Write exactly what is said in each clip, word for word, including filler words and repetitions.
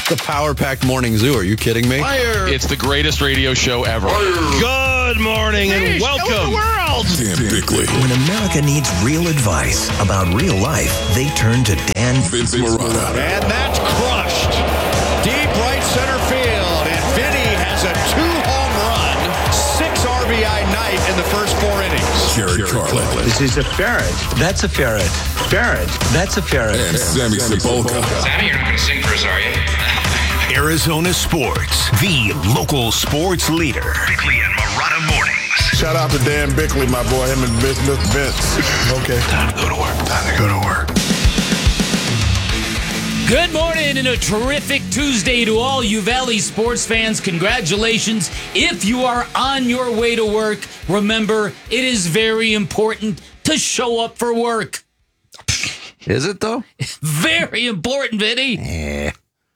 the power-packed morning zoo. Are you kidding me? Fire. It's the greatest radio show ever. Fire. Good morning and Hey, welcome. show the world. Dan Bickley. When America needs real advice about real life, they turn to Dan Vince Marotta. And that's crushed. Deep right center field. And Vinny has a two-home run, six R B I night in the first four innings. Jared Carlin. This is a ferret. That's a ferret. Ferret. That's a ferret. And Sammy Sepulka. Sammy, you're not going to sing for us, are you? Arizona Sports, the local sports leader. Bickley and Marotta Mornings. Shout out to Dan Bickley, my boy, him and Vince. Vince. Okay. Time to go to work. Time to go to work. Good morning and a terrific Tuesday to all you Valley sports fans. Congratulations. If you are on your way to work, remember, it is very important to show up for work. Is it, though? Very important, Vinny. Eh.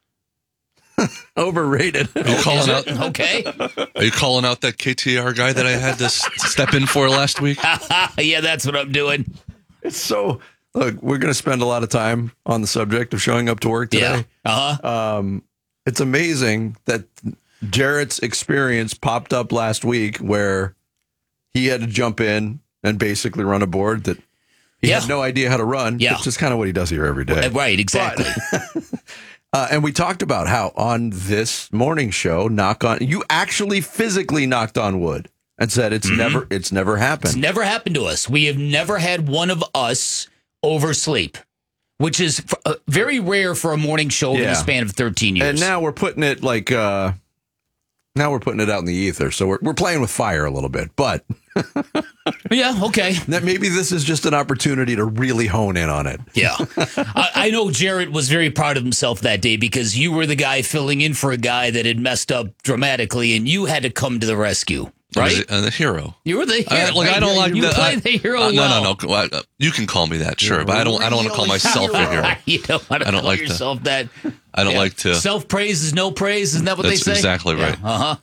Overrated. Are you calling out? Okay. Are you calling out that K T R guy that I had to s- step in for last week? Yeah, that's what I'm doing. It's so... Look, we're going to spend a lot of time on the subject of showing up to work today. Yeah. Uh-huh. Um, it's amazing that Jarrett's experience popped up last week where he had to jump in and basically run a board that he Yeah. had no idea how to run. Yeah. It's just kind of what he does here every day. Right, exactly. But, uh, and we talked about how on this morning show, knock on, you actually physically knocked on wood and said it's Mm-hmm. never, it's never happened. It's never happened to us. We have never had one of us oversleep, which is uh, very rare for a morning show in Yeah. the span of thirteen years. And now we're putting it like, uh, now we're putting it out in the ether. So we're, we're playing with fire a little bit, but yeah, okay. that maybe this is just an opportunity to really hone in on it. Yeah. I, I know Jarrett was very proud of himself that day because you were the guy filling in for a guy that had messed up dramatically and you had to come to the rescue. Right? Uh, the hero. You were the I, hero. like I don't like you the, played I- the hero uh, well. No, no, no. Uh, You can call me that, sure, but I don't. I don't want to call myself a hero. You don't want to I don't call like to- yourself that. I don't Yeah. like to. Self-praise is no praise. Isn't that what That's they say? exactly right. Yeah.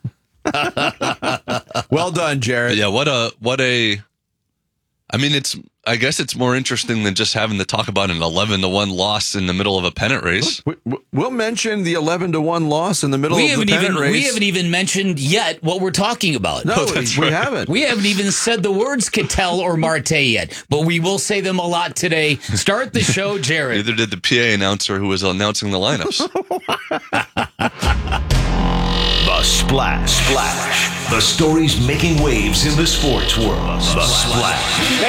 Uh-huh. Well done, Jarrett. Yeah. What a. What a. I mean, it's. I guess it's more interesting than just having to talk about an eleven to one loss in the middle of a pennant race. We, we'll mention the eleven to one loss in the middle We of the haven't pennant even race. we haven't even mentioned yet what we're talking about. No, Oh, that's we right. haven't. We haven't even said the words Cattell or Marte yet, but we will say them a lot today. Start the show, Jared. Neither did the P A announcer who was announcing the lineups. The Splash. Splash. The stories making waves in the sports world. The Splash.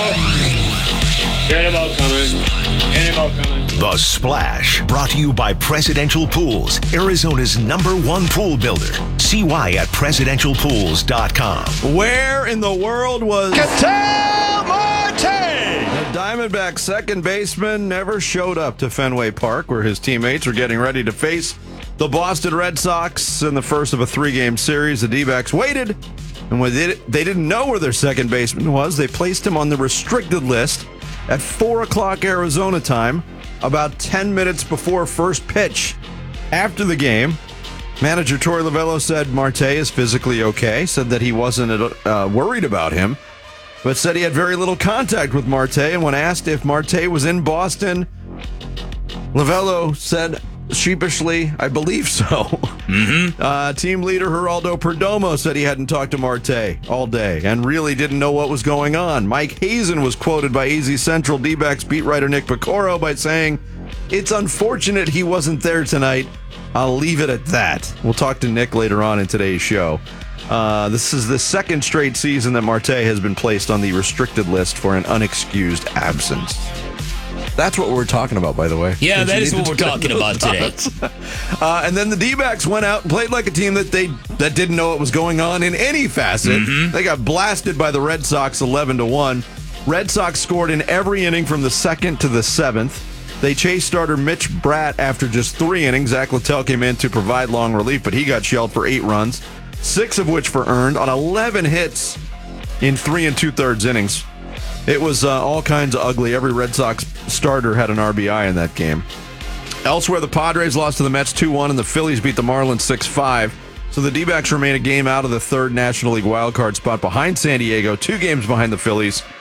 Cannonball coming. Cannonball coming. The Splash. Brought to you by Presidential Pools, Arizona's number one pool builder. See why at presidential pools dot com. Where in the world was Cattell Marte. the Diamondback second baseman never showed up to Fenway Park where his teammates were getting ready to face the Boston Red Sox in the first of a three-game series. The D-backs waited, and when they, they didn't know where their second baseman was, they placed him on the restricted list at four o'clock Arizona time, about ten minutes before first pitch. After the game, manager Torey Lovullo said Marte is physically okay, said that he wasn't uh, worried about him, but said he had very little contact with Marte, and when asked if Marte was in Boston, Lovullo said sheepishly, I believe so. Mm-hmm. Uh, team leader Geraldo Perdomo said he hadn't talked to Marte all day and really didn't know what was going on. Mike Hazen was quoted by A Z Central D-backs beat writer Nick Picoro by saying, "It's unfortunate he wasn't there tonight. I'll leave it at that." We'll talk to Nick later on in today's show. Uh, this is the second straight season that Marte has been placed on the restricted list for an unexcused absence. That's what we're talking about, by the way. Yeah, Since that you is need what to we're do talking those about today. thoughts. Uh, and then the D-backs went out and played like a team that they that didn't know what was going on in any facet. Mm-hmm. They got blasted by the Red Sox eleven to one. Red Sox scored in every inning from the second to the seventh. They chased starter Mitch Bratt after just three innings. Zach Littell came in to provide long relief, but he got shelled for eight runs, six of which were earned on eleven hits in three and two-thirds innings. It was uh, all kinds of ugly. Every Red Sox starter had an R B I in that game. Elsewhere, the Padres lost to the Mets two one, and the Phillies beat the Marlins six five. So the D-backs remain a game out of the third National League wildcard spot behind San Diego, two games behind the Phillies.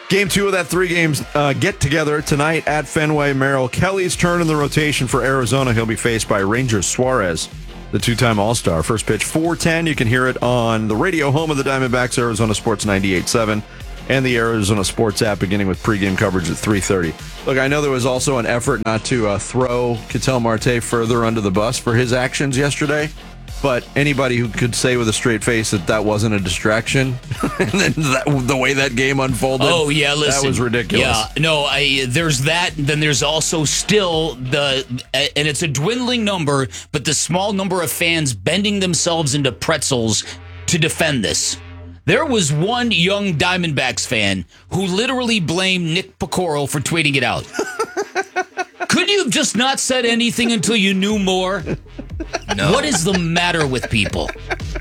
Game two of that three games uh, get together tonight at Fenway. Merrill Kelly's turn in the rotation for Arizona. He'll be faced by Ranger Suarez, the two-time All-Star. First pitch, four ten. You can hear it on the radio home of the Diamondbacks, Arizona Sports ninety-eight point seven, and the Arizona Sports app, beginning with pregame coverage at three thirty. Look, I know there was also an effort not to uh, throw Ketel Marte further under the bus for his actions yesterday, but anybody who could say with a straight face that that wasn't a distraction, and then that, the way that game unfolded, oh yeah, listen, that was ridiculous. Yeah, no, I, there's that. Then there's also still the, and it's a dwindling number, but the small number of fans bending themselves into pretzels to defend this. There was one young Diamondbacks fan who literally blamed Nick Picoro for tweeting it out. Could you have just not said anything until you knew more? No. What is the matter with people?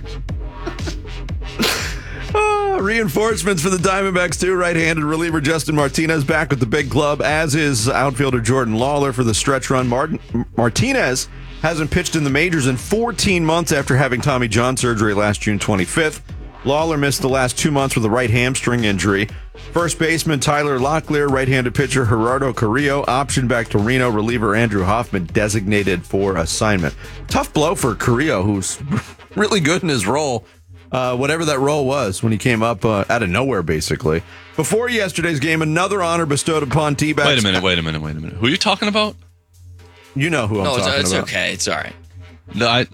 Oh, reinforcements for the Diamondbacks, too. Right-handed reliever Justin Martinez back with the big club, as is outfielder Jordan Lawler for the stretch run. Martin, Martinez hasn't pitched in the majors in fourteen months after having Tommy John surgery last June twenty-fifth. Lawler missed the last two months with a right hamstring injury. First baseman Tyler Locklear, right-handed pitcher Gerardo Carrillo, optioned back to Reno, reliever Andrew Hoffman designated for assignment. Tough blow for Carrillo, who's really good in his role, uh, whatever that role was when he came up uh, out of nowhere, basically. Before yesterday's game, another honor bestowed upon D-backs. Wait a minute, wait a minute, wait a minute. Who are you talking about? You know who I'm no, talking it's, it's about. okay. It's all right. No, I...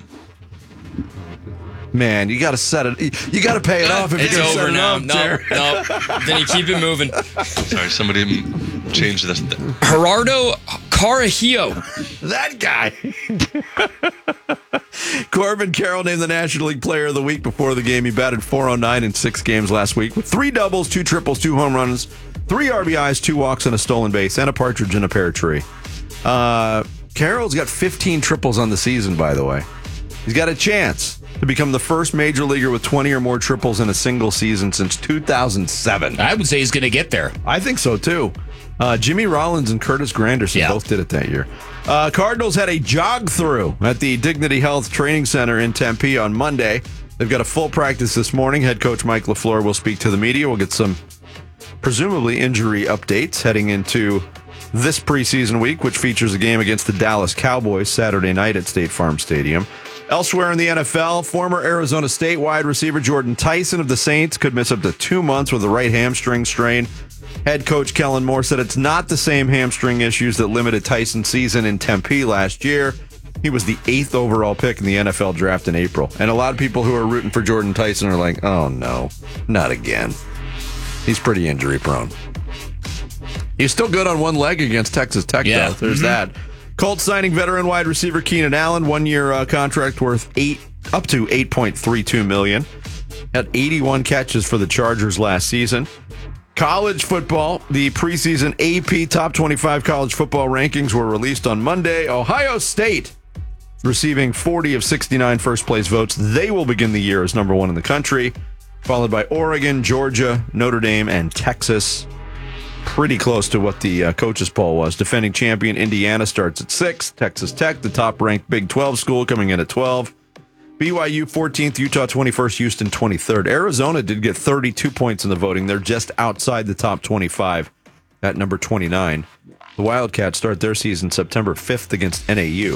Man, you got to set it. You got to pay it off if it's you're over set it now. up, No, Jared. no. Then you keep it moving. Sorry, somebody changed this. Gerardo Carrillo. That guy. Corbin Carroll named the National League Player of the Week before the game. He batted four oh nine in six games last week with three doubles, two triples, two home runs, three R B Is, two walks, and a stolen base, and a partridge in a pear tree. Uh, Carroll's got fifteen triples on the season, by the way. He's got a chance to become the first major leaguer with twenty or more triples in a single season since two thousand seven. I would say he's going to get there. I think so, too. Uh, Jimmy Rollins and Curtis Granderson yeah. both did it that year. Uh, Cardinals had a jog-through at the Dignity Health Training Center in Tempe on Monday. They've got a full practice this morning. Head coach Mike LaFleur will speak to the media. We'll get some presumably injury updates heading into this preseason week, which features a game against the Dallas Cowboys Saturday night at State Farm Stadium. Elsewhere in the N F L, former Arizona State wide receiver Jordan Tyson of the Saints could miss up to two months with a right hamstring strain. Head coach Kellen Moore said it's not the same hamstring issues that limited Tyson's season in Tempe last year. He was the eighth overall pick in the N F L draft in April. And a lot of people who are rooting for Jordan Tyson are like, oh no, not again. He's pretty injury prone. He's still good on one leg against Texas Tech, yeah. though. There's mm-hmm. that. Colts signing veteran wide receiver Keenan Allen, one-year uh, contract worth eight up to eight point three two million dollars. Had eighty-one catches for the Chargers last season. College football, the preseason A P Top twenty-five college football rankings were released on Monday. Ohio State receiving forty of sixty-nine first-place votes. They will begin the year as number one in the country, followed by Oregon, Georgia, Notre Dame, and Texas. Pretty close to what the uh, coaches poll was. Defending champion Indiana starts at six. Texas Tech, the top-ranked Big twelve school, coming in at twelve. B Y U fourteenth, Utah twenty-first, Houston twenty-third. Arizona did get thirty-two points in the voting. They're just outside the top twenty-five at number twenty-nine. The Wildcats start their season September fifth against N A U.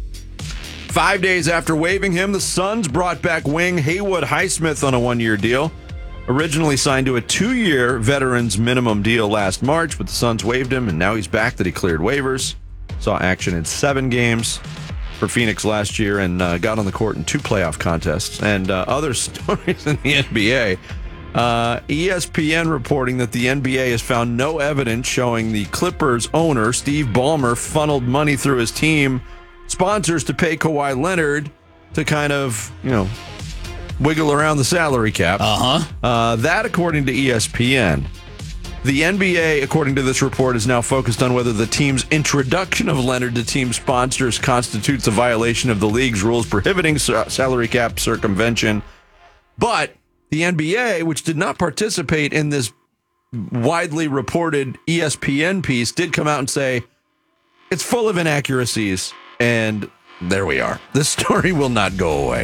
Five days after waiving him, the Suns brought back wing Haywood Highsmith on a one-year deal. Originally signed to a two-year veterans minimum deal last March, but the Suns waived him, and now he's back that he cleared waivers. Saw action in seven games for Phoenix last year and uh, got on the court in two playoff contests. And uh, other stories in the N B A. Uh, E S P N reporting that the N B A has found no evidence showing the Clippers owner, Steve Ballmer, funneled money through his team sponsors to pay Kawhi Leonard to kind of, you know, wiggle around the salary cap. Uh-huh. Uh, that, according to E S P N. The N B A, according to this report, is now focused on whether the team's introduction of Leonard to team sponsors constitutes a violation of the league's rules prohibiting salary cap circumvention. But the N B A, which did not participate in this widely reported E S P N piece, did come out and say it's full of inaccuracies. And there we are. This story will not go away.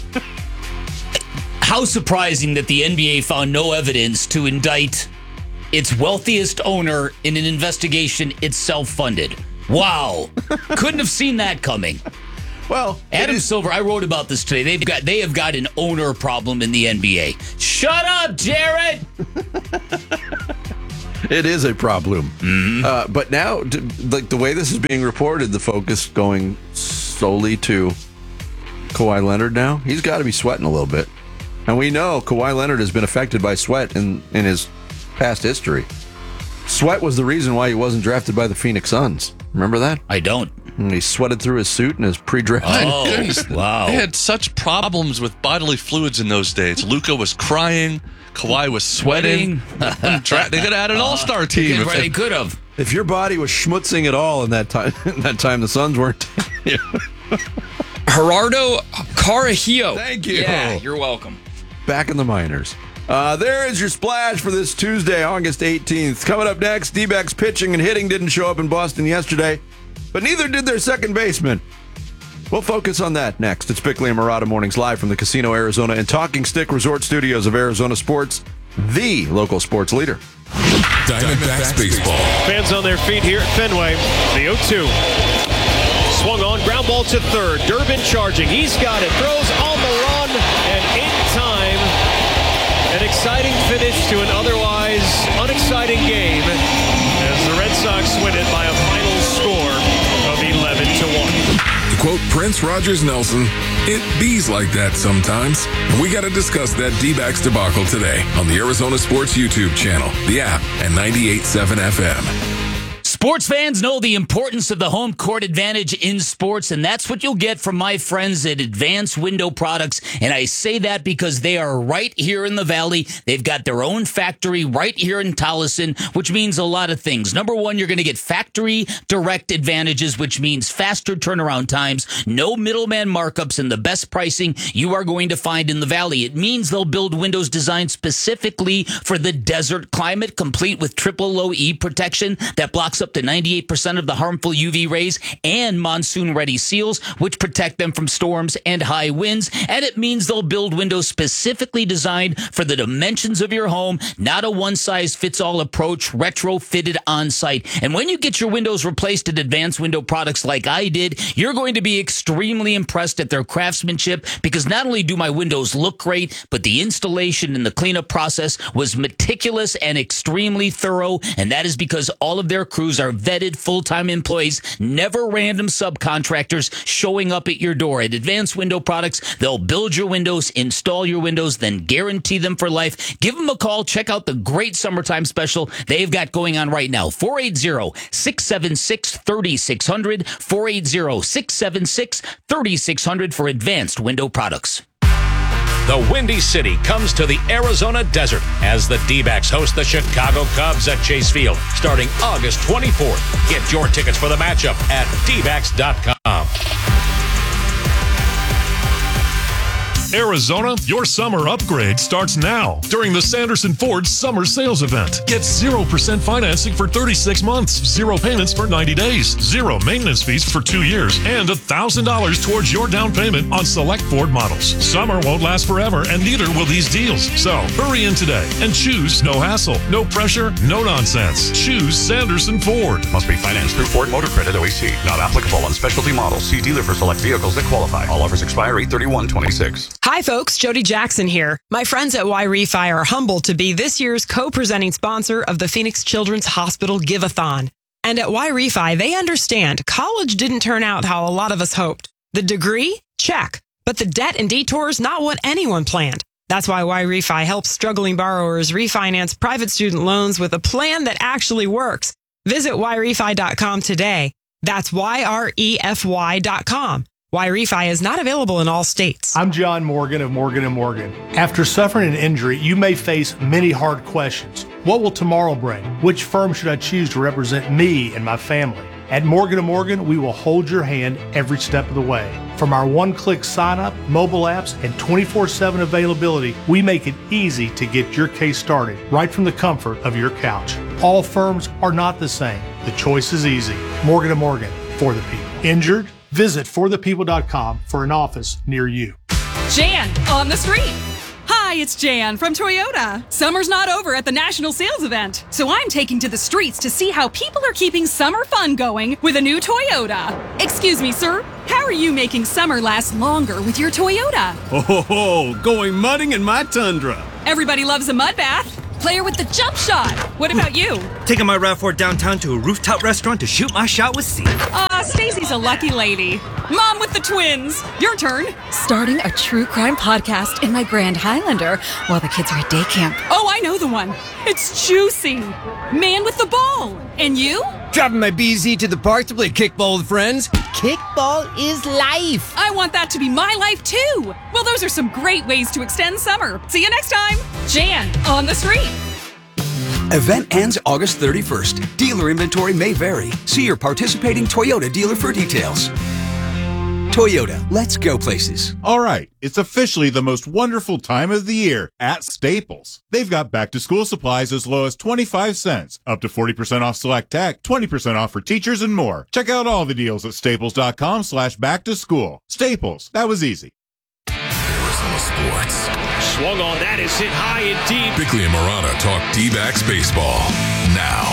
How surprising that the N B A found no evidence to indict its wealthiest owner in an investigation it's self-funded. Wow. Couldn't have seen that coming. Well, Adam Silver, I wrote about this today. They've got they have got an owner problem in the N B A. Shut up, Jared. It is a problem. Mm-hmm. Uh, but now, d- like the way this is being reported, the focus going solely to Kawhi Leonard now, he's got to be sweating a little bit. And we know Kawhi Leonard has been affected by sweat in, in his past history. Sweat was the reason why he wasn't drafted by the Phoenix Suns. Remember that? I don't. And he sweated through his suit in his pre-draft. Oh, Goodness, wow. They had such problems with bodily fluids in those days. Luka was crying. Kawhi was sweating. They could have had an all-star team. They, if they could have. If your body was schmutzing at all in that time, in that time the Suns weren't. Gerardo Carajillo. Thank you. Yeah, you're welcome. Back in the minors. Uh, there is your splash for this Tuesday, August eighteenth. Coming up next, D-backs pitching and hitting didn't show up in Boston yesterday, but neither did their second baseman. We'll focus on that next. It's Bickley and Murata Mornings live from the Casino Arizona and Talking Stick Resort Studios of Arizona Sports, the local sports leader. Diamondbacks baseball. Fans on their feet here at Fenway. The oh two. Swung on, ground ball to third. Durbin charging. He's got it. Throws on the run and in time. An exciting finish to an otherwise unexciting game as the Red Sox win it by a final score of eleven to one. To quote Prince Rogers Nelson, it bees like that sometimes. And we got to discuss that D-backs debacle today on the Arizona Sports YouTube channel, the app, and ninety-eight point seven F M. Sports fans know the importance of the home court advantage in sports, and that's what you'll get from my friends at Advanced Window Products. And I say that because they are right here in the Valley. They've got their own factory right here in Tolleson, which means a lot of things. Number one, you're going to get factory direct advantages, which means faster turnaround times, no middleman markups, and the best pricing you are going to find in the Valley. It means they'll build windows designed specifically for the desert climate, complete with triple low E protection that blocks up to ninety-eight percent of the harmful U V rays, and monsoon-ready seals, which protect them from storms and high winds. And it means they'll build windows specifically designed for the dimensions of your home, not a one-size-fits-all approach, retrofitted on-site. And when you get your windows replaced at Advanced Window Products like I did, you're going to be extremely impressed at their craftsmanship, because not only do my windows look great, but the installation and the cleanup process was meticulous and extremely thorough, and that is because all of their crews are vetted full-time employees, never random subcontractors showing up at your door. At Advanced Window Products, they'll build your windows, install your windows, then guarantee them for life. Give them a call. Check out the great summertime special they've got going on right now. four eight zero, six seven six, three six zero zero, four eight zero, six seven six, three six zero zero for Advanced Window Products. The Windy City comes to the Arizona desert as the D-backs host the Chicago Cubs at Chase Field starting August twenty-fourth. Get your tickets for the matchup at D backs dot com. Arizona, your summer upgrade starts now during the Sanderson Ford Summer Sales Event. Get zero percent financing for thirty-six months, zero payments for ninety days, zero maintenance fees for two years, and one thousand dollars towards your down payment on select Ford models. Summer won't last forever, and neither will these deals. So hurry in today and choose no hassle, no pressure, no nonsense. Choose Sanderson Ford. Must be financed through Ford Motor Credit O E C. Not applicable on specialty models. See dealer for select vehicles that qualify. All offers expire eight thirty-one twenty-six. Hi, folks. Jody Jackson here. My friends at Y-Refi are humbled to be this year's co-presenting sponsor of the Phoenix Children's Hospital Give-a-thon. And at Y-Refi, they understand college didn't turn out how a lot of us hoped. The degree? Check. But the debt and detours, not what anyone planned. That's why Y-Refi helps struggling borrowers refinance private student loans with a plan that actually works. Visit Y refi dot com today. That's Y R E F Y dot com. Y-Refi is not available in all states. I'm John Morgan of Morgan and Morgan. After suffering an injury, you may face many hard questions. What will tomorrow bring? Which firm should I choose to represent me and my family? At Morgan and Morgan, we will hold your hand every step of the way. From our one-click sign-up, mobile apps, and twenty-four seven availability, we make it easy to get your case started right from the comfort of your couch. All firms are not the same. The choice is easy. Morgan and Morgan, for the people. Injured? Visit for the people dot com for an office near you. Jan on the street. Hi, Hi, it's Jan from Toyota. Summer's not over at the national sales event, so I'm taking to the streets to see how people are keeping summer fun going with a new Toyota. Excuse me, sir. How are you making summer last longer with your Toyota? Oh, ho, ho, going mudding in my Tundra. Everybody loves a mud bath. Player with the jump shot. What about you? Taking my RAV four downtown to a rooftop restaurant to shoot my shot with C. Ah, uh, Stacy's a lucky lady. Mom with the twins. Your turn. Starting a true crime podcast in my Grand Highlander while the kids are at day camp. Oh, I know the one. It's juicy. Man with the ball. And you? Driving my B Z to the park to play kickball with friends. Kickball is life. I want that to be my life too. Well, those are some great ways to extend summer. See you next time. Jan on the street. Event ends August thirty-first. Dealer inventory may vary. See your participating Toyota dealer for details. Toyota, let's go places. All right, it's officially the most wonderful time of the year at Staples. They've got back-to-school supplies as low as twenty-five cents, up to forty percent off select tech, twenty percent off for teachers, and more. Check out all the deals at staples.com slash back-to-school. Staples, that was easy. Arizona Sports. Swung on, that is hit high and deep. Bickley and Marana talk D-backs baseball now.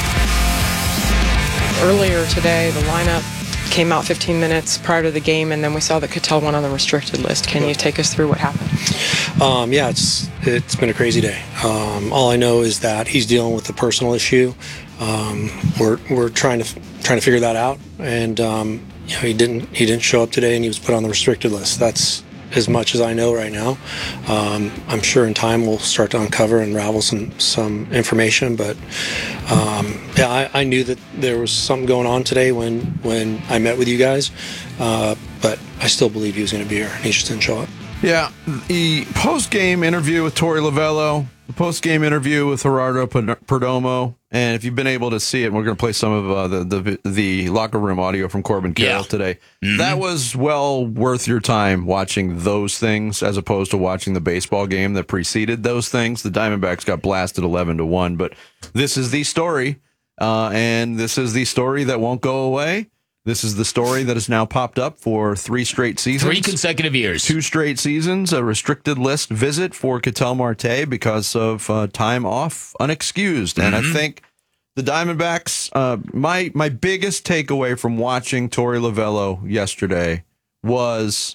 Earlier today, the lineup came out fifteen minutes prior to the game, and then we saw that Ketel went on the restricted list. Can you take us through what happened? Um, yeah, it's it's been a crazy day. Um, all I know is that he's dealing with a personal issue. Um, we're we're trying to trying to figure that out, and um, you know, he didn't he didn't show up today, and he was put on the restricted list. That's as much as I know right now. Um, I'm sure in time we'll start to uncover and unravel some some information, but um, yeah, I, I knew that there was something going on today when when I met with you guys, uh, but I still believe he was going to be here, and he just didn't show up. Yeah, the post-game interview with Torey Lovullo, the post-game interview with Gerardo Perdomo, and if you've been able to see it, we're going to play some of uh, the, the the locker room audio from Corbin Carroll Yeah. today. Mm-hmm. That was well worth your time watching those things as opposed to watching the baseball game that preceded those things. The Diamondbacks got blasted eleven to one, but this is the story, uh, and this is the story that won't go away. This is the story that has now popped up for three straight seasons. Three consecutive years. Two straight seasons, a restricted list visit for Ketel Marte because of uh, time off, unexcused. Mm-hmm. And I think the Diamondbacks, uh, my my biggest takeaway from watching Torey Lovullo yesterday was,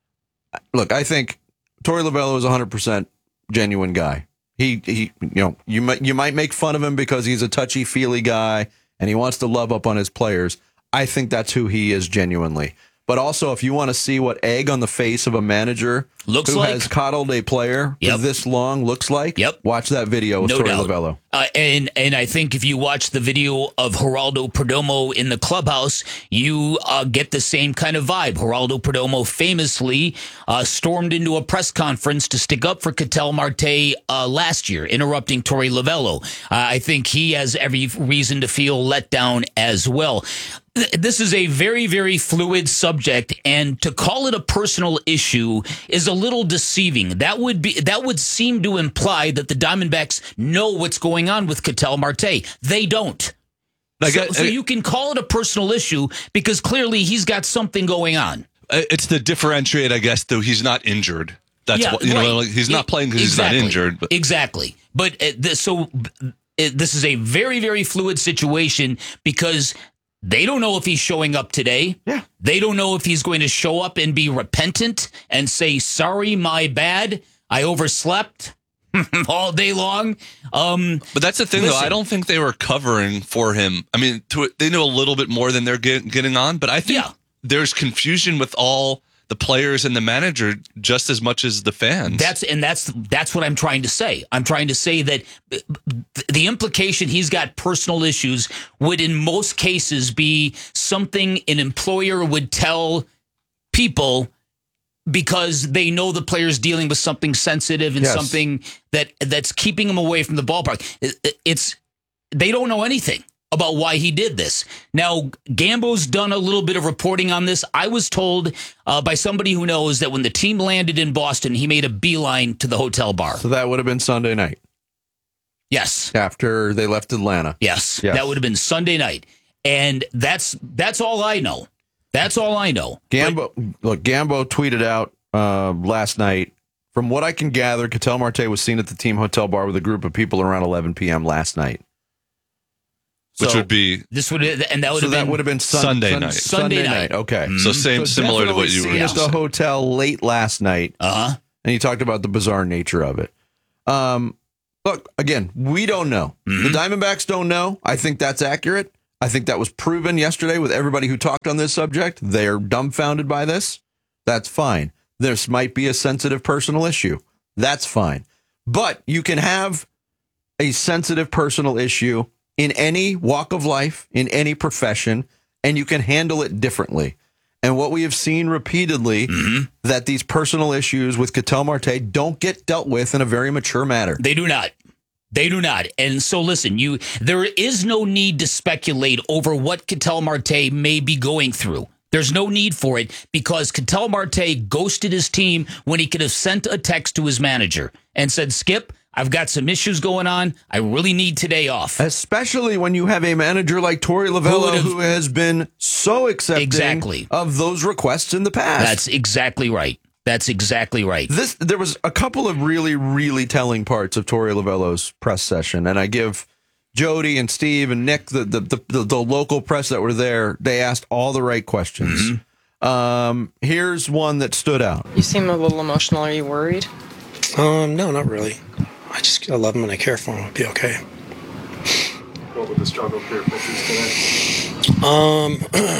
look, I think Torey Lovullo is a one hundred percent genuine guy. He, he, you know, you might, you might make fun of him because he's a touchy-feely guy and he wants to love up on his players. I think that's who he is genuinely. But also, if you want to see what egg on the face of a manager Looks who like. has coddled a player Yep. for this long looks like, Yep. watch that video with No Torey doubt. Lovullo. Uh, and and I think if you watch the video of Geraldo Perdomo in the clubhouse, you uh, get the same kind of vibe. Geraldo Perdomo famously uh, stormed into a press conference to stick up for Ketel Marte uh, last year, interrupting Torey Lovullo. Uh, I think he has every reason to feel let down as well. Th- This is a very, very fluid subject, and to call it a personal issue is a little deceiving. That would be that would seem to imply that the Diamondbacks know what's going on with Ketel Marte. They don't. Like, so, I- so I- you can call it a personal issue because clearly he's got something going on. Uh, It's to differentiate, I guess, though he's not injured. That's Yeah, what, you right. know, like he's not E- playing because exactly. he's not injured. But Exactly. But uh, this, so uh, this is a very, very fluid situation because they don't know if he's showing up today. Yeah. They don't know if he's going to show up and be repentant and say, sorry, my bad. I overslept all day long. Um, but that's the thing, though. listen. I don't think they were covering for him. I mean, to, they know a little bit more than they're get, getting on, but I think Yeah. there's confusion with all the players and the manager just as much as the fans. That's and that's that's what I'm trying to say. I'm trying to say that the implication he's got personal issues would in most cases be something an employer would tell people because they know the player's dealing with something sensitive and Yes. something that that's keeping him away from the ballpark. It- It's they don't know anything about why he did this. Now, Gambo's done a little bit of reporting on this. I was told uh, by somebody who knows that when the team landed in Boston, he made a beeline to the hotel bar. So that would have been Sunday night Yes. after they left Atlanta. Yes. Yes. That would have been Sunday night. And that's that's all I know. That's all I know. Gambo, look, Gambo tweeted out uh, last night From what I can gather, Ketel Marte was seen at the team hotel bar with a group of people around eleven p.m. last night. Which So- would be This would and that would so have that been would have been sun, Sunday sun- night. Sunday, Sunday night. night. Okay. So same, similar to what you were seen at the saying. hotel late last night. Uh huh. And you talked about the bizarre nature of it. Um, look, again, we don't know. Mm-hmm. The Diamondbacks don't know. I think that's accurate. I think that was proven yesterday with everybody who talked on this subject. They're dumbfounded by this. That's fine. This might be a sensitive personal issue. That's fine. But you can have a sensitive personal issue in any walk of life, in any profession, and you can handle it differently. And what we have seen repeatedly, Mm-hmm. that these personal issues with Ketel Marte don't get dealt with in a very mature manner. They do not. They do not. And so listen, you there is no need to speculate over what Ketel Marte may be going through. There's no need for it because Ketel Marte ghosted his team when he could have sent a text to his manager and said, Skip, I've got some issues going on. I really need today off. Especially when you have a manager like Torey Lovello who who has been so accepting Exactly. of those requests in the past. That's exactly right. That's exactly right. This there was a couple of really, really telling parts of Torey Lovello's press session, and I give Jody and Steve and Nick, the the, the the the local press that were there, they asked all the right questions. Mm-hmm. Um, here's one that stood out. You seem a little emotional. Are you worried? Um, no, not really. I just I love him and I care for him. It'll be okay. What would the struggle for pitchers today? Um,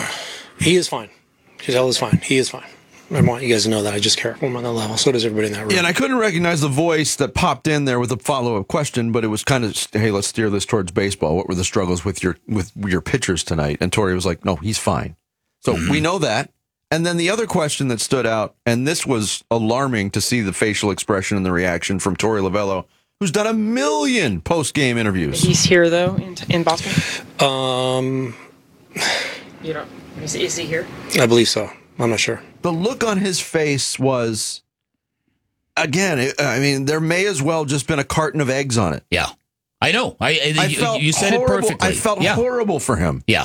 he is fine. Ketel is fine. He is fine. I want you guys to know that I just care for him on that level. So does everybody in that room. Yeah, and I couldn't recognize the voice that popped in there with a follow-up question, but it was kind of, hey, let's steer this towards baseball. What were the struggles with your with your pitchers tonight? And Torey was like, no, he's fine. So we know that. And then the other question that stood out, and this was alarming to see the facial expression and the reaction from Torey Lovello, who's done a million post-game interviews. He's here though in, in Boston. Um, You don't. Is, is he here? I believe so. I'm not sure. The look on his face was, again, it, I mean, there may as well just been a carton of eggs on it. Yeah. I know. I, I I you, felt you said horrible. it perfectly. I felt yeah. horrible for him. Yeah.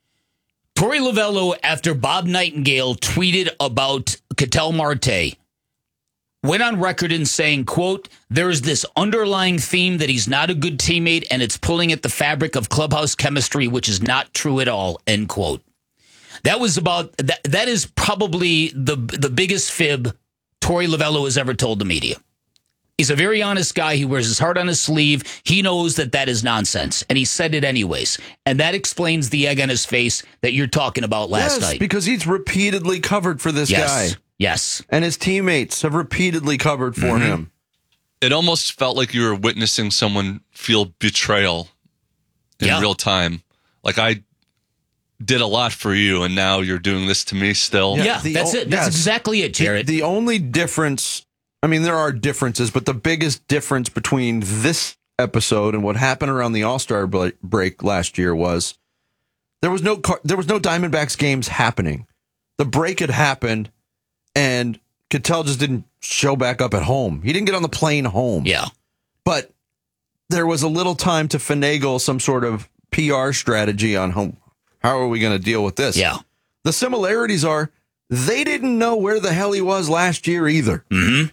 Torey Lovello, after Bob Nightingale tweeted about Ketel Marte, went on record in saying, quote, there is this underlying theme that he's not a good teammate and it's pulling at the fabric of clubhouse chemistry, which is not true at all, end quote. That was about, that, that is probably the, the biggest fib Torey Lovello has ever told the media. He's a very honest guy. He wears his heart on his sleeve. He knows that that is nonsense, and he said it anyways. And that explains the egg on his face that you're talking about last yes, night. because he's repeatedly covered for this Yes. guy. Yes. And his teammates have repeatedly covered for Mhm. him. It almost felt like you were witnessing someone feel betrayal in Yeah. real time. Like, I did a lot for you, and now you're doing this to me still. Yeah, the that's o- it. That's yes. exactly it, Jared. The, the only difference, I mean, there are differences, but the biggest difference between this episode and what happened around the All-Star ble- break last year was there was no car- there was no Diamondbacks games happening. The break had happened, and Ketel just didn't show back up at home. He didn't get on the plane home. Yeah. But there was a little time to finagle some sort of P R strategy on home. How are we going to deal with this? Yeah. The similarities are they didn't know where the hell he was last year either. Mm-hmm.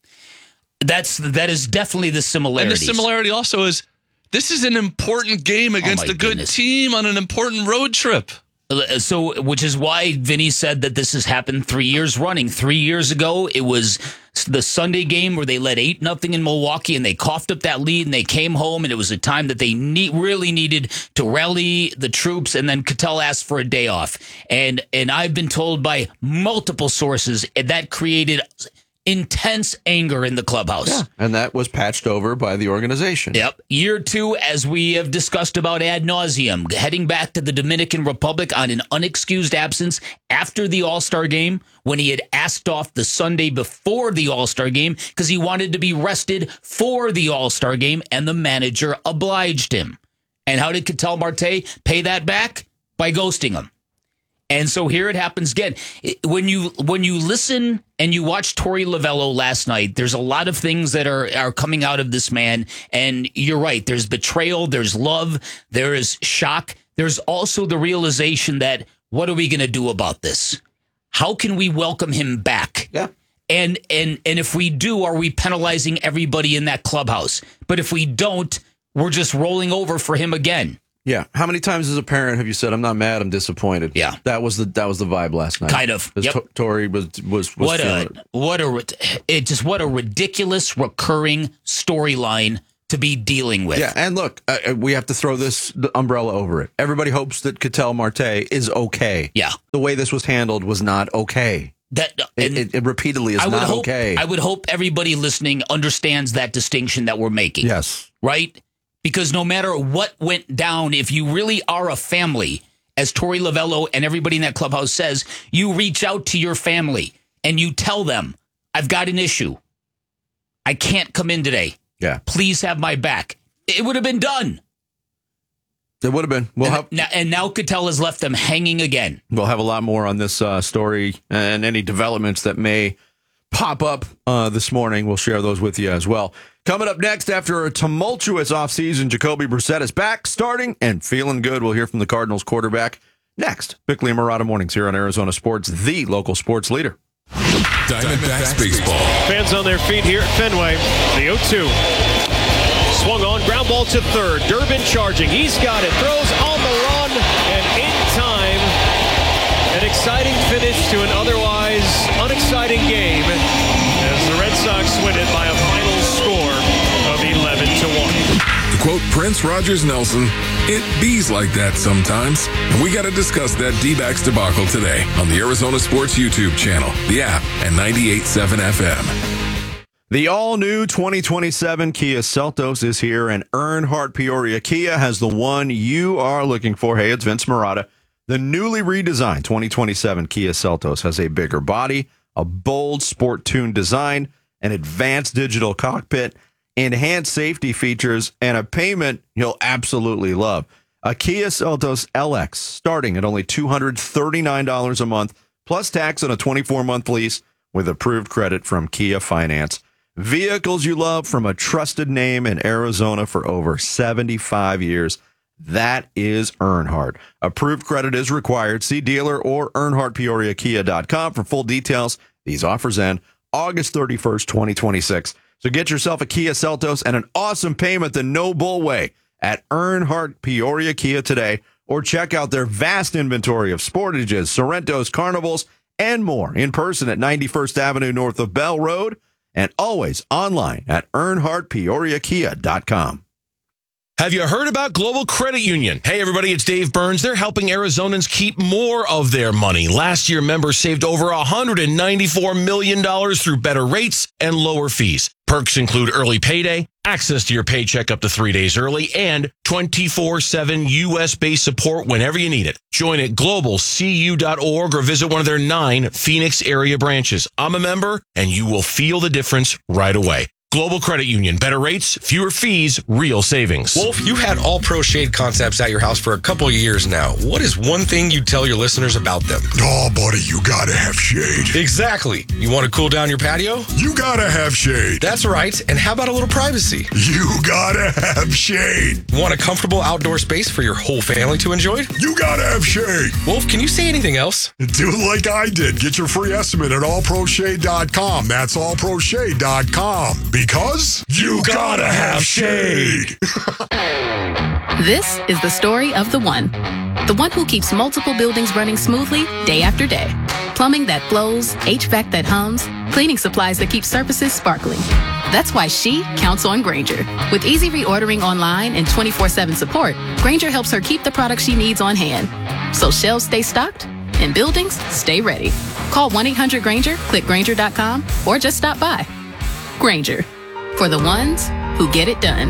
That's that is definitely the similarity. And the similarity also is this is an important game against Oh, my a good goodness. team on an important road trip. So, which is why Vinny said that this has happened three years running. Three years ago, it was the Sunday game where they led eight nothing in Milwaukee, and they coughed up that lead, and they came home, and it was a time that they need, really needed to rally the troops. And then Ketel asked for a day off, and and I've been told by multiple sources that created intense anger in the clubhouse. Yeah. And that was patched over by the organization. Yep. Year two, as we have discussed about ad nauseum, heading back to the Dominican Republic on an unexcused absence after the All-Star game when he had asked off the Sunday before the All-Star game because he wanted to be rested for the All-Star game, and the manager obliged him. And how did Ketel Marte pay that back? By ghosting him. And so here it happens again. When you when you listen and you watch Torey Lovello last night, there's a lot of things that are, are coming out of this man. And you're right. There's betrayal. There's love. There is shock. There's also the realization that what are we going to do about this? How can we welcome him back? Yeah. And and and if we do, are we penalizing everybody in that clubhouse? But if we don't, we're just rolling over for him again. Yeah. How many times as a parent have you said, "I'm not mad, I'm disappointed"? Yeah. That was the that was the vibe last night. Kind of. Yep. T- Tori was was, was what a it. what a it just what a ridiculous recurring storyline to be dealing with. Yeah, and look, uh, we have to throw this umbrella over it. Everybody hopes that Ketel Marte is okay. Yeah. The way this was handled was not okay. That it, it, it repeatedly is I would not hope, okay. I would hope everybody listening understands that distinction that we're making. Yes. Right? Because no matter what went down, if you really are a family, as Tori Lavello and everybody in that clubhouse says, you reach out to your family and you tell them, I've got an issue. I can't come in today. Yeah. Please have my back. It would have been done. It would have been. We'll and, have now, and now Ketel has left them hanging again. We'll have a lot more on this uh, story and any developments that may pop up uh, this morning. We'll share those with you as well. Coming up next, after a tumultuous offseason, Jacoby Brissett is back, starting and feeling good. We'll hear from the Cardinals quarterback next. Bickley and Marotta Mornings here on Arizona Sports, the local sports leader. Diamondbacks baseball. Fans on their feet here at Fenway. The oh two. Swung on, ground ball to third. Durbin charging. He's got it. Throws on the run and in time. An exciting finish to an otherwise unexciting game as the Red Sox win it by a final score of eleven to one. To quote Prince Rogers Nelson, it bees like that sometimes. And we got to discuss that D-backs debacle today on the Arizona Sports YouTube channel, the app, and ninety-eight point seven F M. The all-new twenty twenty-seven Kia Seltos is here, and Earnhardt Peoria Kia has the one you are looking for. Hey, it's Vince Marotta. The newly redesigned twenty twenty-seven Kia Seltos has a bigger body, a bold sport-tuned design, an advanced digital cockpit, enhanced safety features, and a payment you'll absolutely love. A Kia Seltos L X starting at only two hundred thirty-nine dollars a month, plus tax on a twenty-four month lease with approved credit from Kia Finance. Vehicles you love from a trusted name in Arizona for over seventy-five years. That is Earnhardt. Approved credit is required. See dealer or earnhardt peoria kia dot com for full details. These offers end August thirty-first, twenty twenty-six. So get yourself a Kia Seltos and an awesome payment the no bull way at Earnhardt Peoria Kia today, or check out their vast inventory of Sportages, Sorrentos, Carnivals, and more in person at ninety-first Avenue north of Bell Road, and always online at earnhardt peoria kia dot com. Have you heard about Global Credit Union? Hey, everybody, it's Dave Burns. They're helping Arizonans keep more of their money. Last year, members saved over one hundred ninety-four million dollars through better rates and lower fees. Perks include early payday, access to your paycheck up to three days early, and twenty-four seven U S-based support whenever you need it. Join at global c u dot org or visit one of their nine Phoenix area branches. I'm a member, and you will feel the difference right away. Global Credit Union. Better rates, fewer fees, real savings. Wolf, you had All Pro Shade Concepts at your house for a couple of years now. What is one thing you tell your listeners about them? Oh, buddy, you gotta have shade. Exactly. You want to cool down your patio? You gotta have shade. That's right. And how about a little privacy? You gotta have shade. Want a comfortable outdoor space for your whole family to enjoy? You gotta have shade. Wolf, can you say anything else? Do it like I did. Get your free estimate at all pro shade dot com. That's all pro shade dot com. Because you gotta have shade. This is the story of the one. The one who keeps multiple buildings running smoothly day after day. Plumbing that flows, H V A C that hums, cleaning supplies that keep surfaces sparkling. That's why she counts on Grainger. With easy reordering online and twenty-four seven support, Grainger helps her keep the products she needs on hand. So shelves stay stocked and buildings stay ready. Call one eight hundred Grainger, click Grainger dot com, or just stop by. Grainger. For the ones who get it done.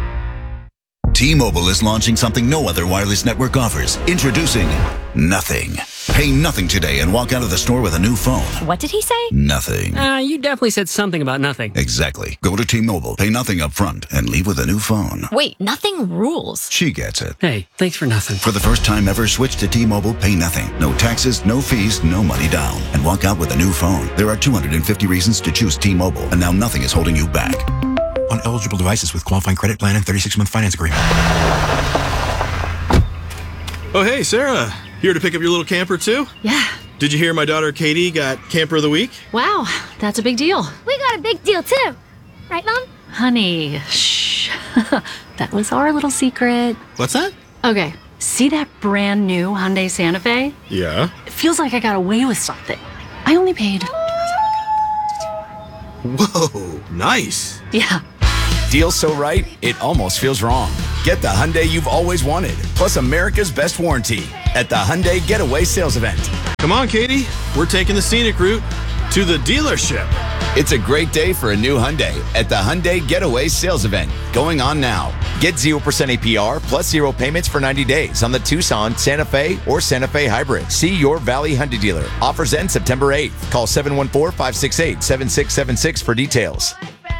T-Mobile is launching something no other wireless network offers. Introducing Nothing. Pay nothing today and walk out of the store with a new phone. What did he say? Nothing. Uh, you definitely said something about nothing. Exactly. Go to T-Mobile, pay nothing up front, and leave with a new phone. Wait, nothing rules. She gets it. Hey, thanks for nothing. For the first time ever, switch to T-Mobile, pay nothing. No taxes, no fees, no money down. And walk out with a new phone. There are two hundred fifty reasons to choose T-Mobile, and now nothing is holding you back. On eligible devices with qualifying credit plan and thirty-six month finance agreement. Oh, hey, Sarah. Here to pick up your little camper, too? Yeah. Did you hear my daughter Katie got Camper of the Week? Wow, that's a big deal. We got a big deal too. Right, Mom? Honey, shh. That was our little secret. What's that? Okay, see that brand new Hyundai Santa Fe? Yeah. It feels like I got away with something. I only paid. Whoa, nice. Yeah. Deal so right, it almost feels wrong. Get the Hyundai you've always wanted, plus America's best warranty at the Hyundai Getaway Sales Event. Come on, Katie. We're taking the scenic route to the dealership. It's a great day for a new Hyundai at the Hyundai Getaway Sales Event, going on now. Get zero percent A P R plus zero payments for ninety days on the Tucson, Santa Fe, or Santa Fe Hybrid. See your Valley Hyundai dealer. Offers end September eighth. Call seven one four, five six eight, seven six seven six for details.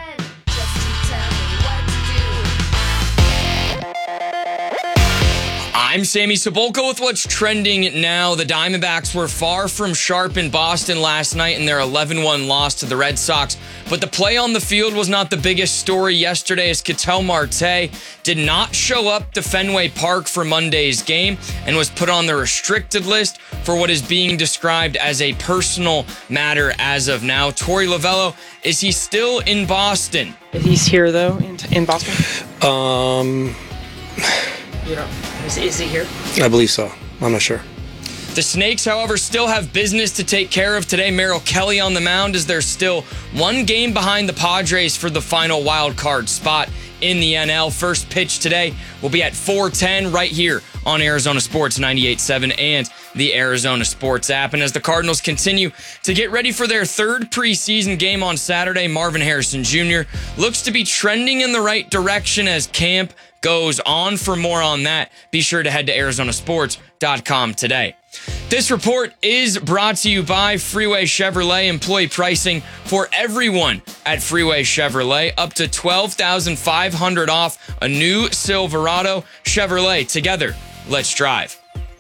I'm Sammy Cebulka with what's trending now. The Diamondbacks were far from sharp in Boston last night in their eleven one loss to the Red Sox. But the play on the field was not the biggest story yesterday, as Ketel Marte did not show up to Fenway Park for Monday's game and was put on the restricted list for what is being described as a personal matter as of now. Torey Lovullo, is he still in Boston? He's here, though, in, in Boston? Um, You know, is, is he here? I believe so. I'm not sure. The Snakes, however, still have business to take care of today. Merrill Kelly on the mound, as they're still one game behind the Padres for the final wild card spot in the N L. First pitch today will be at four ten right here on Arizona Sports ninety-eight point seven and the Arizona Sports app. And as the Cardinals continue to get ready for their third preseason game on Saturday, Marvin Harrison Junior looks to be trending in the right direction as camp goes on. For more on that, be sure to head to Arizona Sports dot com today. This report is brought to you by Freeway Chevrolet. Employee pricing for everyone at Freeway Chevrolet, up to twelve thousand five hundred dollars off a new Silverado. Chevrolet, together, let's drive.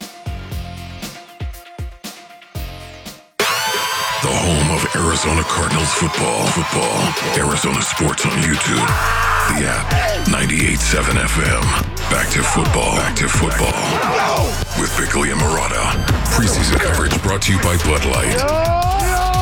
The home of Arizona Cardinals football. Football. Arizona Sports on YouTube. The app. ninety-eight point seven F M. Back to football. Back to football. With Bickley and Murata. Preseason coverage brought to you by Bud Light.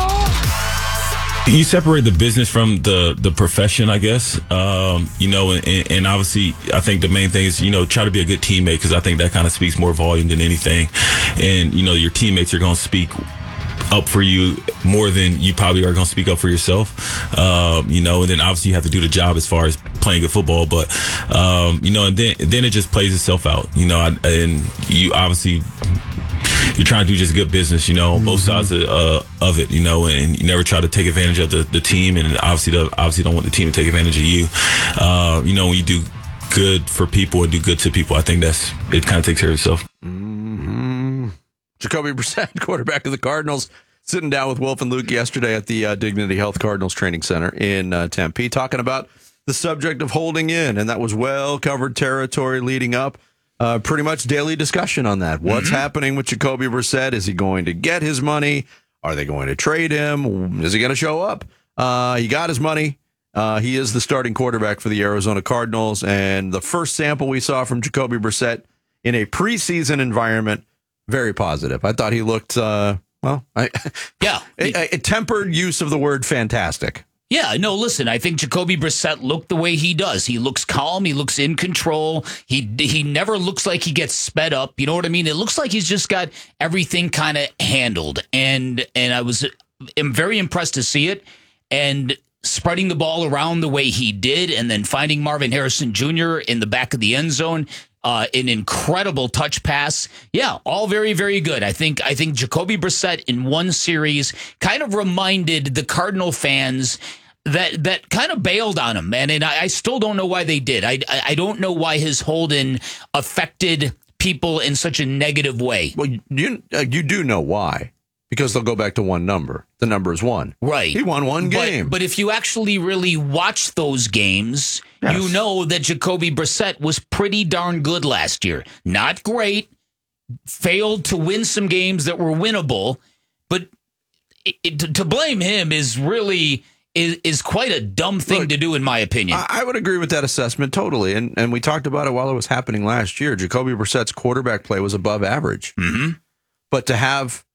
You separate the business from the, the profession, I guess. Um, you know, and, and obviously, I think the main thing is, you know, try to be a good teammate, because I think that kind of speaks more volume than anything. And, you know, your teammates are going to speak up for you more than you probably are going to speak up for yourself. Um, you know, and then obviously you have to do the job as far as playing good football, but, um, you know, and then, then it just plays itself out, you know, and you obviously, you're trying to do just good business, you know, on both sides of, uh, of it, you know, and you never try to take advantage of the, the team, and obviously, the, obviously don't want the team to take advantage of you. Uh, you know, when you do good for people and do good to people, I think that's, it kind of takes care of itself. Mm-hmm. Jacoby Brissett, quarterback of the Cardinals, sitting down with Wolf and Luke yesterday at the uh, Dignity Health Cardinals Training Center in uh, Tempe, talking about the subject of holding in, and that was well covered territory leading up. Uh, pretty much daily discussion on that. What's mm-hmm. happening with Jacoby Brissett? Is he going to get his money? Are they going to trade him? Is he going to show up? Uh, he got his money. Uh, he is the starting quarterback for the Arizona Cardinals, and the first sample we saw from Jacoby Brissett in a preseason environment, very positive. I thought he looked, uh, well, I, yeah, a, a tempered use of the word fantastic. Yeah, no, listen, I think Jacoby Brissett looked the way he does. He looks calm. He looks in control. He he never looks like he gets sped up. You know what I mean? It looks like he's just got everything kind of handled. And and I was am very impressed to see it. And spreading the ball around the way he did, and then finding Marvin Harrison Junior in the back of the end zone. Uh, an incredible touch pass. Yeah, all very, very good. I think I think Jacoby Brissett in one series kind of reminded the Cardinal fans that that kind of bailed on him, man. And I, I still don't know why they did. I, I I don't know why his holding affected people in such a negative way. Well, you uh, you do know why. Because they'll go back to one number. The number is one. Right. He won one game. But, but if you actually really watch those games, yes. you know that Jacoby Brissett was pretty darn good last year. Not great. Failed to win some games that were winnable. But it, it, to blame him is really is, is quite a dumb thing Look, to do, in my opinion. I, I would agree with that assessment totally. And, and we talked about it while it was happening last year. Jacoby Brissett's quarterback play was above average. Mm-hmm. But to have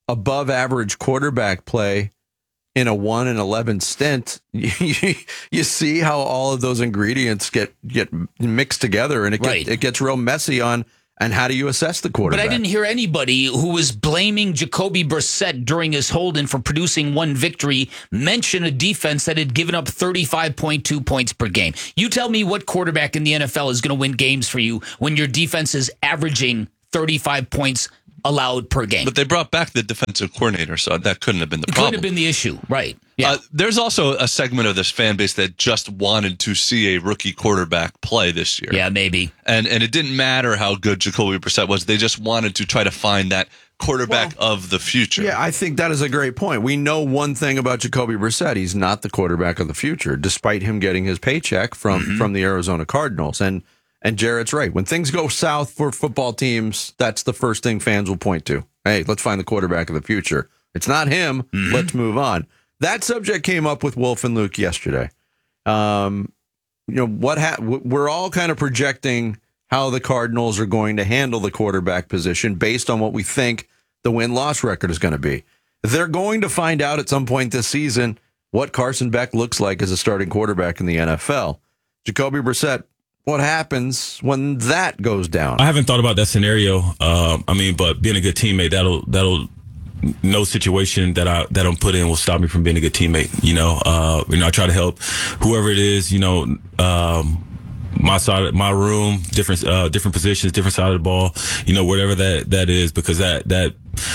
above average quarterback play in a one and eleven stint, you, you see how all of those ingredients get get mixed together, and it Right. get, it gets real messy on. And how do you assess the quarterback? But I didn't hear anybody who was blaming Jacoby Brissett during his hold-in for producing one victory mention a defense that had given up thirty-five point two points per game. You tell me what quarterback in the N F L is going to win games for you when your defense is averaging thirty-five points allowed per game. But they brought back the defensive coordinator, so that couldn't have been the It problem. couldn't have been the issue, right? Yeah. Uh, there's also a segment of this fan base that just wanted to see a rookie quarterback play this year. Yeah, maybe. And and it didn't matter how good Jacoby Brissett was. They just wanted to try to find that quarterback of the future. Yeah, I think that is a great point. We know one thing about Jacoby Brissett. He's not the quarterback of the future, despite him getting his paycheck from, Mm-hmm. from the Arizona Cardinals. And and Jarrett's right. When things go south for football teams, that's the first thing fans will point to. Hey, let's find the quarterback of the future. It's not him. Mm-hmm. Let's move on. That subject came up with Wolf and Luke yesterday. Um, you know, what ha- we're all kind of projecting how the Cardinals are going to handle the quarterback position based on what we think the win-loss record is going to be. They're going to find out at some point this season what Carson Beck looks like as a starting quarterback in the N F L. Jacoby Brissett, what happens when that goes down? I haven't thought about that scenario. Um, I mean, but being a good teammate, that'll that'll no situation that I that I'm put in will stop me from being a good teammate. You know, uh, you know, I try to help whoever it is. You know, um, my side, my room, different uh, different positions, different side of the ball. You know, whatever that that is, because that that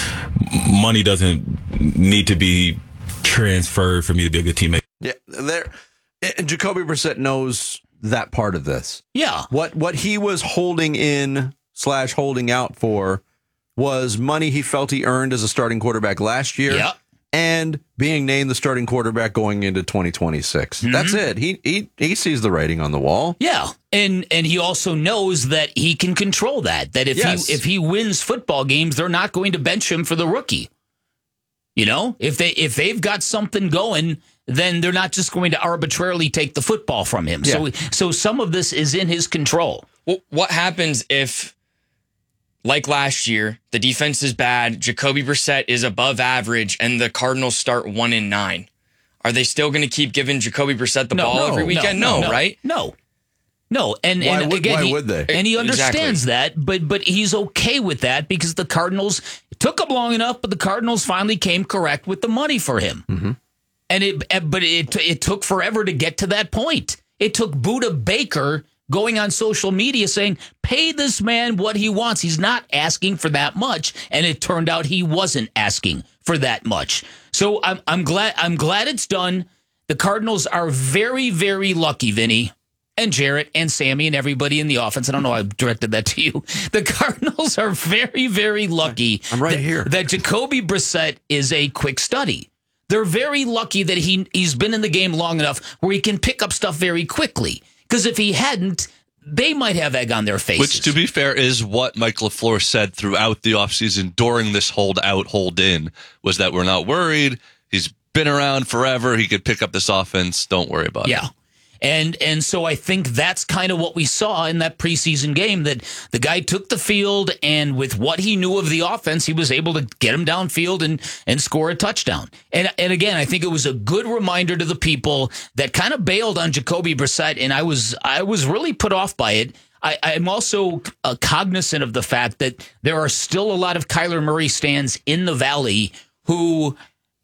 money doesn't need to be transferred for me to be a good teammate. Yeah, there. And Jacoby Brissett knows that part of this. Yeah. What what he was holding in slash holding out for was money he felt he earned as a starting quarterback last year. Yep. And being named the starting quarterback going into twenty twenty-six. Mm-hmm. That's it. He he he sees the writing on the wall. Yeah, and and he also knows that he can control that. That if Yes. he if he wins football games, they're not going to bench him for the rookie. You know, if they if they've got something going, then they're not just going to arbitrarily take the football from him. So so some of this is in his control. Well, what happens if, like last year, the defense is bad, Jacoby Brissett is above average, and the Cardinals start one and nine? Are they still going to keep giving Jacoby Brissett the No, ball no, every weekend? No, no, no, right? No, no. And Why and would- again, why he, would they? and he Exactly. understands that, but but he's okay with that because the Cardinals it took him long enough, but the Cardinals finally came correct with the money for him. Mm-hmm. And it, but it it took forever to get to that point. It took Buda Baker going on social media saying, "Pay this man what he wants. He's not asking for that much." And it turned out he wasn't asking for that much. So I'm I'm glad I'm glad it's done. The Cardinals are very very lucky, Vinny and Jarrett and Sammy and everybody in the offense. I don't know why I directed that to you. The Cardinals are very very lucky. I'm right that, here. That Jacoby Brissett is a quick study. They're very lucky that he, he's been in the game long enough where he can pick up stuff very quickly. Because if he hadn't, they might have egg on their faces. Which, to be fair, is what Mike LaFleur said throughout the offseason during this hold out, hold in, was that we're not worried. He's been around forever. He could pick up this offense. Don't worry about Yeah. it. And and so I think that's kind of what we saw in that preseason game, that the guy took the field, and with what he knew of the offense, he was able to get him downfield and and score a touchdown. And and again, I think it was a good reminder to the people that kind of bailed on Jacoby Brissett, and I was I was really put off by it. I, I'm also uh, cognizant of the fact that there are still a lot of Kyler Murray stands in the Valley who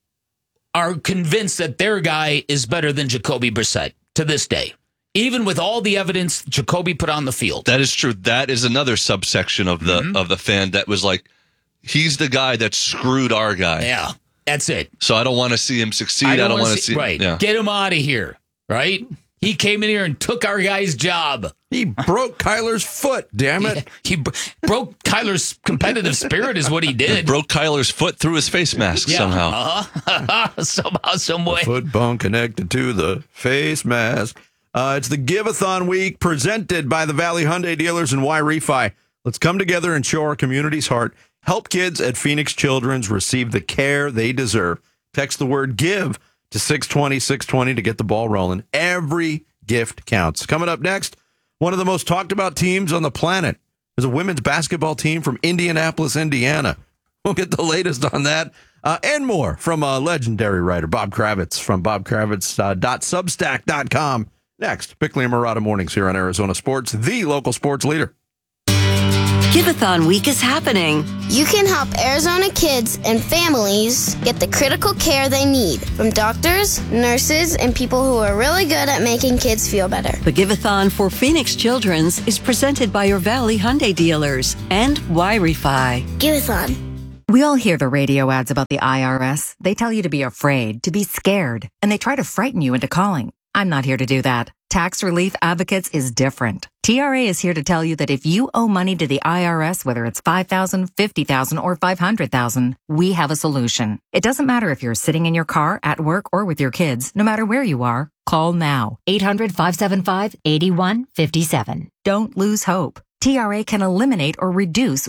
are convinced that their guy is better than Jacoby Brissett to this day, even with all the evidence Jacoby put on the field. That is true. That is another subsection of the Mm-hmm. of the fan that was like, he's the guy that screwed our guy. Yeah, that's it. So I don't want to see him succeed. I don't, wanna want to see, right. Yeah. Get him out of here. Right? He came in here and took our guy's job. He broke Kyler's foot, damn it. He br- broke Kyler's competitive spirit is what he did. Broke Kyler's foot through his face mask Yeah. somehow. Uh-huh. Somehow, some way. Foot bone connected to the face mask. Uh, it's the Give-a-thon week presented by the Valley Hyundai dealers and Y-Refi. Let's come together and show our community's heart. Help kids at Phoenix Children's receive the care they deserve. Text the word GIVE to six twenty, six twenty to get the ball rolling. Every gift counts. Coming up next, one of the most talked about teams on the planet is a women's basketball team from Indianapolis, Indiana. We'll get the latest on that uh, and more from a legendary writer, Bob Kravitz, from bob kravitz dot substack dot com. Next, Bickley and Murata Mornings here on Arizona Sports, the local sports leader. Giveathon week is happening. You can help Arizona kids and families get the critical care they need from doctors, nurses, and people who are really good at making kids feel better. The Giveathon for Phoenix Children's is presented by your Valley Hyundai dealers and Wi-Fi. Giveathon. We all hear the radio ads about the I R S. They tell you to be afraid, to be scared, and they try to frighten you into calling. I'm not here to do that. Tax Relief Advocates is different. T R A is here to tell you that if you owe money to the I R S, whether it's five thousand dollars, fifty thousand dollars, or five hundred thousand dollars, we have a solution. It doesn't matter if you're sitting in your car, at work, or with your kids. No matter where you are, call now. eight hundred, five seven five, eight one five seven. Don't lose hope. T R A can eliminate or reduce